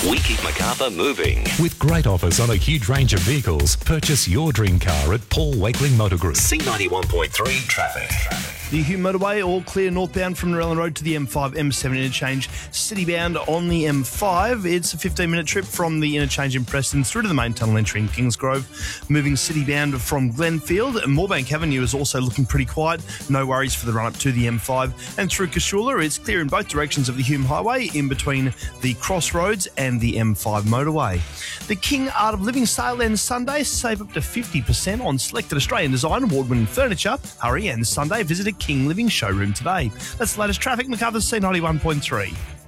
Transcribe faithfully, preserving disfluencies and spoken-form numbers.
We keep Macarthur moving. With great offers on a huge range of vehicles, purchase your dream car at Paul Wakeling Motor Group. C ninety-one point three traffic. The Hume Motorway, all clear northbound from Narellan Road to the M five M seven interchange. Citybound on the M five. It's a fifteen minute trip from the interchange in Preston through to the main tunnel entry in Kingsgrove. Moving citybound from Glenfield. Moorebank Avenue is also looking pretty quiet. No worries for the run up to the M five. And through Cashula, it's clear in both directions of the Hume Highway in between the Crossroads and the M five motorway. The King Art of Living sale ends Sunday. Save up to fifty percent on selected Australian design award-winning furniture. Hurry and Sunday visit a King Living showroom today. That's the latest traffic. Macarthur C ninety-one point three.